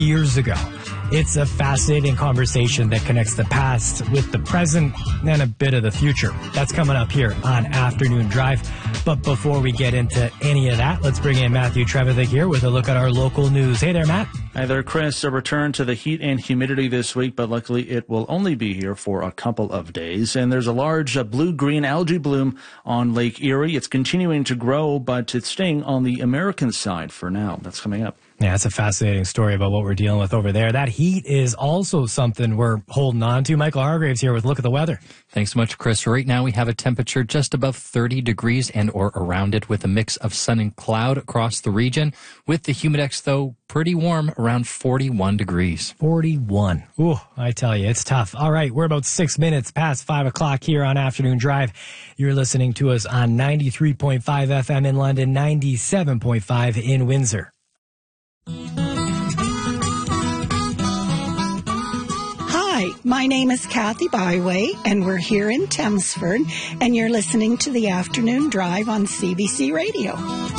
years ago. It's a fascinating conversation that connects the past with the present and a bit of the future. That's coming up here on Afternoon Drive. But before we get into any of that, let's bring in Matthew Trevithick here with a look at our local news. Hey there, Matt. Hi there, Chris. A return to the heat and humidity this week, but luckily it will only be here for a couple of days. And there's a large blue-green algae bloom on Lake Erie. It's continuing to grow, but it's staying on the American side for now. That's coming up. Yeah, it's a fascinating story about what we're dealing with over there. That heat is also something we're holding on to. Michael Hargraves here with a look at the weather. Thanks so much, Chris. Right now we have a temperature just above 30 degrees and or around it with a mix of sun and cloud across the region. With the humidex, though, pretty warm, around 41 degrees. 41. Ooh, I tell you, it's tough. All right, we're about 6 minutes past 5 o'clock here on Afternoon Drive. You're listening to us on 93.5 FM in London, 97.5 in Windsor. Hi, my name is Kathy Byway, and we're here in Chelmsford, and you're listening to the Afternoon Drive on CBC Radio.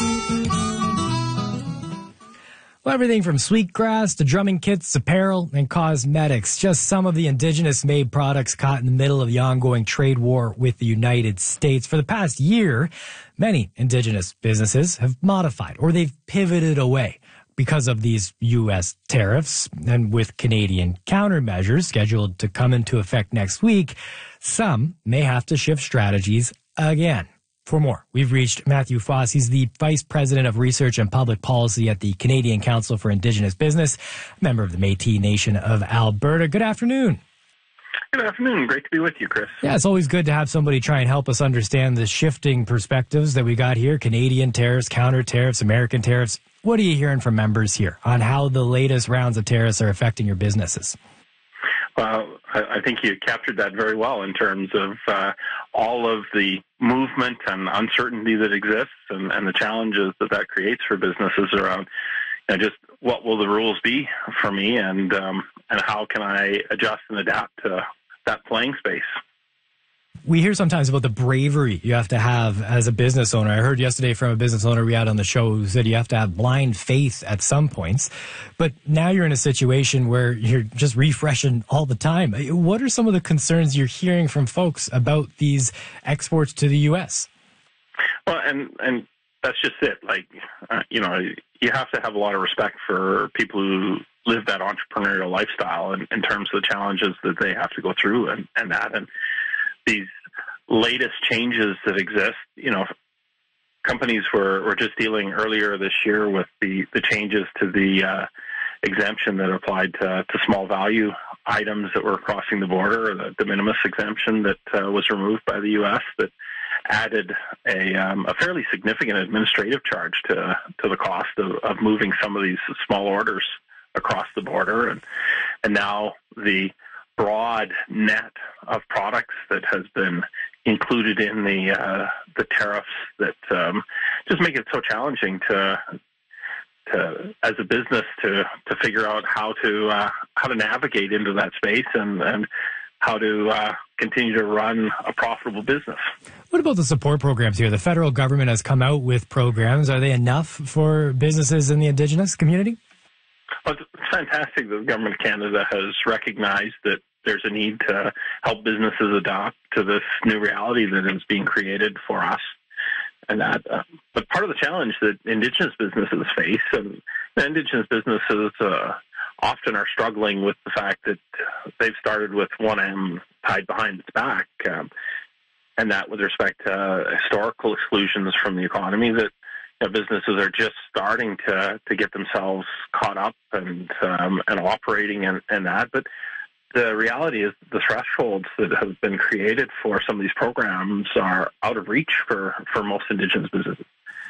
Well, everything from sweetgrass to drumming kits, apparel, and cosmetics. Just some of the Indigenous-made products caught in the middle of the ongoing trade war with the United States. For the past year, many Indigenous businesses have modified or they've pivoted away because of these U.S. tariffs, and with Canadian countermeasures scheduled to come into effect next week, some may have to shift strategies again. For more, we've reached Matthew Foss. He's the Vice President of Research and Public Policy at the Canadian Council for Indigenous Business, member of the Métis Nation of Alberta. Good afternoon. Good afternoon. Great to be with you, Chris. Yeah, it's always good to have somebody try and help us understand the shifting perspectives that we got here. Canadian tariffs, counter tariffs, American tariffs. What are you hearing from members here on how the latest rounds of tariffs are affecting your businesses? Well, I think you captured that very well in terms of all of the movement and uncertainty that exists and the challenges that creates for businesses around just what will the rules be for me and how can I adjust and adapt to that playing space. We hear sometimes about the bravery you have to have as a business owner. I heard yesterday from a business owner we had on the show who said you have to have blind faith at some points. But now you're in a situation where you're just refreshing all the time. What are some of the concerns you're hearing from folks about these exports to the U.S.? Well, and that's just it. You have to have a lot of respect for people who live that entrepreneurial lifestyle in terms of the challenges that they have to go through and these latest changes that exist, companies were just dealing earlier this year with the changes to the exemption that applied to small value items that were crossing the border, the de minimis exemption that was removed by the U.S. that added a fairly significant administrative charge to the cost of moving some of these small orders across the border. And now the broad net of products that has been included in the tariffs that just make it so challenging to as a business to figure out how to navigate into that space and how to continue to run a profitable business. What about the support programs here? The federal government has come out with programs. Are they enough for businesses in the Indigenous community? Well, it's fantastic that the Government of Canada has recognized that there's a need to help businesses adapt to this new reality that is being created for us. And that, but part of the challenge that Indigenous businesses face, and Indigenous businesses often are struggling with the fact that they've started with one end tied behind its back, and that with respect to historical exclusions from the economy, that businesses are just starting to get themselves caught up and operating and that. But the reality is the thresholds that have been created for some of these programs are out of reach for most Indigenous businesses.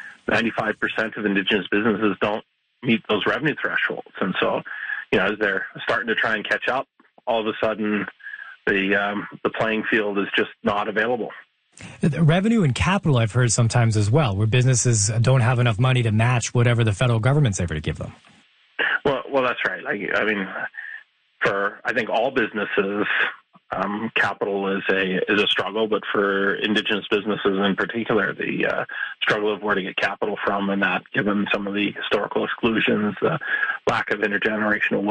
95% of Indigenous businesses don't meet those revenue thresholds. And so, as they're starting to try and catch up, all of a sudden the playing field is just not available. Revenue and capital, I've heard sometimes as well, where businesses don't have enough money to match whatever the federal government's able to give them. Well, that's right. For I think all businesses, capital is a struggle, but for Indigenous businesses in particular, the struggle of where to get capital from, and that given some of the historical exclusions, the lack of intergenerational